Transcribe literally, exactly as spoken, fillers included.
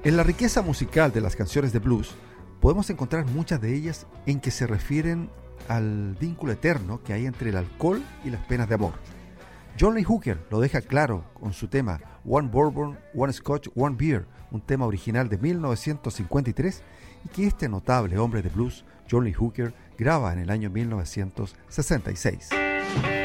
En la riqueza musical de las canciones de blues, podemos encontrar muchas de ellas en que se refieren al vínculo eterno que hay entre el alcohol y las penas de amor. John Lee Hooker lo deja claro con su tema One Bourbon, One Scotch, One Beer, un tema original de mil novecientos cincuenta y tres y que este notable hombre de blues, John Lee Hooker, graba en el año mil novecientos sesenta y seis.